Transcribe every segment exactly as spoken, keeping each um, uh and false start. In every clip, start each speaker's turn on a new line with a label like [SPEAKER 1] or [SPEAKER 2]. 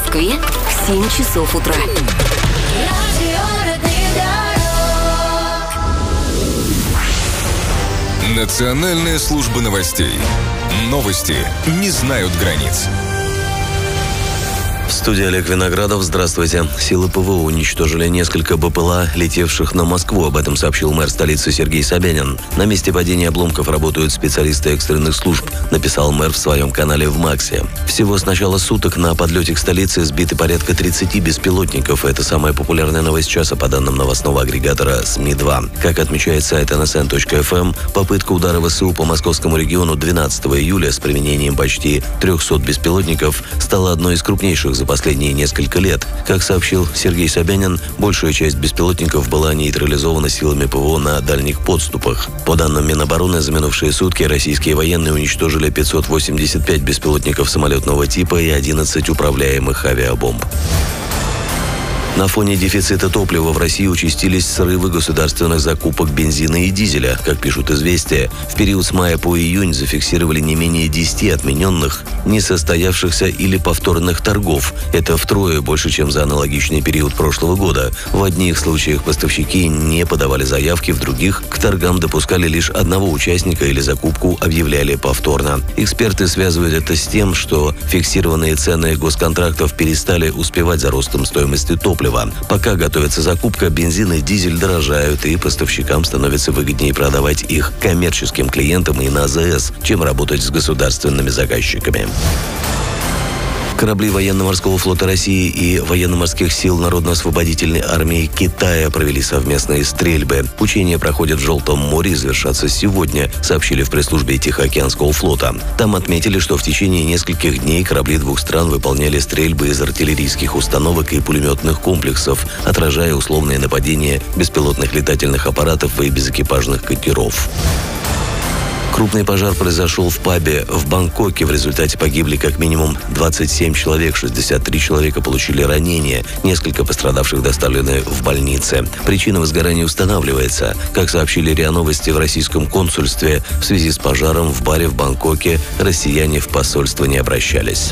[SPEAKER 1] Москве в семь часов утра.
[SPEAKER 2] Национальная служба новостей. Новости не знают границ.
[SPEAKER 3] В студии Олег Виноградов. Здравствуйте. Силы ПВО уничтожили несколько БПЛА, летевших на Москву. Об этом сообщил мэр столицы Сергей Собянин. На месте падения обломков работают специалисты экстренных служб, написал мэр в своем канале в Максе. Всего с начала суток на подлете к столице сбиты порядка тридцати беспилотников. Это самая популярная новость часа по данным новостного агрегатора СМИ два. Как отмечает сайт эн эс эн точка эф эм, попытка удара ВСУ по московскому региону двенадцатого июля с применением почти трехсот беспилотников стала одной из крупнейших за последние несколько лет. Как сообщил Сергей Собянин, большая часть беспилотников была нейтрализована силами ПВО на дальних подступах. По данным Минобороны, за минувшие сутки российские военные уничтожили пятьсот восемьдесят пять беспилотников самолетного типа и одиннадцать управляемых авиабомб. На фоне дефицита топлива в России участились срывы государственных закупок бензина и дизеля. Как пишут «Известия», в период с мая по июнь зафиксировали не менее десяти отмененных, несостоявшихся или повторных торгов. Это втрое больше, чем за аналогичный период прошлого года. В одних случаях поставщики не подавали заявки, в других к торгам допускали лишь одного участника или закупку объявляли повторно. Эксперты связывают это с тем, что фиксированные цены госконтрактов перестали успевать за ростом стоимости топлива. Пока готовится закупка, бензин и дизель дорожают, и поставщикам становится выгоднее продавать их коммерческим клиентам и на а зэ эс, чем работать с государственными заказчиками. Корабли военно-морского флота России и военно-морских сил Народно-освободительной армии Китая провели совместные стрельбы. Учения проходят в Желтом море и завершатся сегодня, сообщили в пресс-службе Тихоокеанского флота. Там отметили, что в течение нескольких дней корабли двух стран выполняли стрельбы из артиллерийских установок и пулеметных комплексов, отражая условные нападения беспилотных летательных аппаратов и безэкипажных катеров. Крупный пожар произошел в пабе в Бангкоке. В результате погибли как минимум двадцать семь человек, шестьдесят три человека получили ранения, несколько пострадавших доставлены в больницы. Причина возгорания устанавливается. Как сообщили РИА Новости в российском консульстве, в связи с пожаром в баре в Бангкоке россияне в посольство не обращались.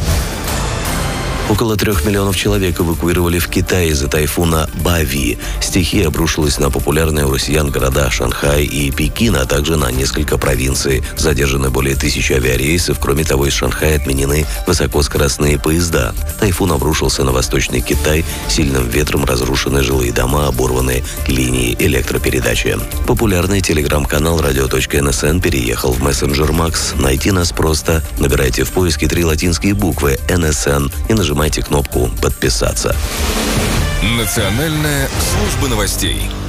[SPEAKER 3] Около трех миллионов человек эвакуировали в Китае из-за тайфуна Бави. Стихия обрушилась на популярные у россиян города Шанхай и Пекин, а также на несколько провинций. Задержаны более тысячи авиарейсов. Кроме того, из Шанхая отменены высокоскоростные поезда. Тайфун обрушился на Восточный Китай. Сильным ветром разрушены жилые дома, оборваны линии электропередачи. Популярный телеграм-канал радио точка эн эс эн переехал в мессенджер Макс. Найти нас просто. Набирайте в поиске три латинские буквы эн эс эн и нажимайте Нажимайте кнопку «Подписаться».
[SPEAKER 2] Национальная служба новостей.